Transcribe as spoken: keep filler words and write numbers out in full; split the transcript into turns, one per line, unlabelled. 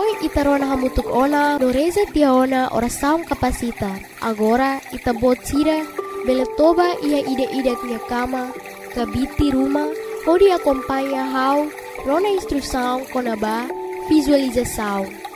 ita rona hamutuk ona doreza tia ona ora saum kapasita. Agora ita bot sira bele toba ia ide-ide tia kama kabiti rumah hodi acompanha hau rona instrução konaba visualização.